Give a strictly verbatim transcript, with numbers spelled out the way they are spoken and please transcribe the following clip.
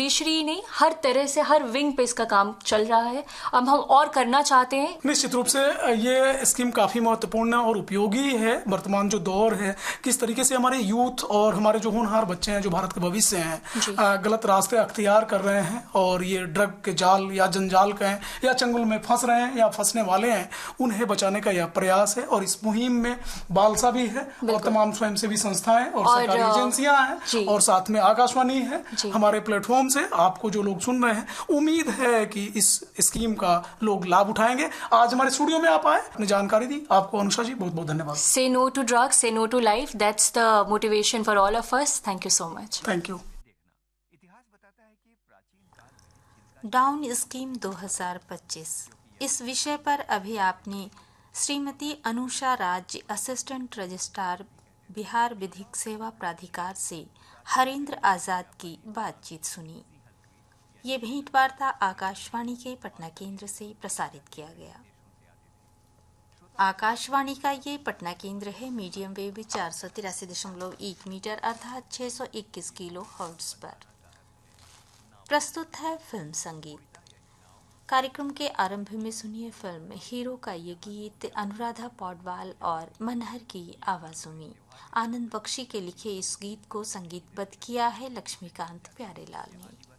Judiciary नहीं, हर तरह से हर विंग पे इसका काम चल रहा है। अब हम और करना चाहते हैं। निश्चित रूप से ये स्कीम काफ़ी महत्वपूर्ण और उपयोगी है। वर्तमान जो दौर है, किस तरीके से हमारे यूथ और हमारे जो होनहार बच्चे हैं, जो भारत के भविष्य हैं, गलत रास्ते अख्तियार कर रहे हैं और ये ड्रग के जाल या जंजाल कहें या चंगुल में फंस रहे हैं या फंसने वाले हैं, उन्हें बचाने का यह प्रयास है। और इस मुहिम में बालसा भी है और तमाम स्वयंसेवी संस्थाएं और, और सरकारी एजेंसियां हैं और साथ में आकाशवाणी है। हमारे प्लेटफॉर्म से आपको जो लोग सुन रहे हैं, उम्मीद है कि इस स्कीम का लोग लाभ उठाएंगे। आज हमारे स्टूडियो में आप आए, अपनी जानकारी दी, आपको अनुषा जी बहुत बहुत धन्यवाद। से नो टू ड्रग्स, से no to life, that's the motivation for all of us. Thank you so much. Thank you. Down scheme दो हज़ार पच्चीस, इस विषय पर अभी आपने श्रीमती अनुषा राज, असिस्टेंट रजिस्ट्रार, बिहार विधिक सेवा प्राधिकार से हरेंद्र आजाद की बातचीत सुनी। ये भेंट वार्ता आकाशवाणी के पटना केंद्र से प्रसारित किया गया। आकाशवाणी का ये पटना केंद्र है मीडियम वेव चार सौ तिरासी दशमलव एक मीटर अर्थात छः सौ इक्कीस किलो हर्ट्ज पर। प्रस्तुत है फिल्म संगीत। कार्यक्रम के आरंभ में सुनिए फिल्म हीरो का ये गीत अनुराधा पौडवाल और मनहर की आवाजों में। आनंद बख्शी के लिखे इस गीत को संगीतबद्ध किया है लक्ष्मीकांत प्यारेलाल ने।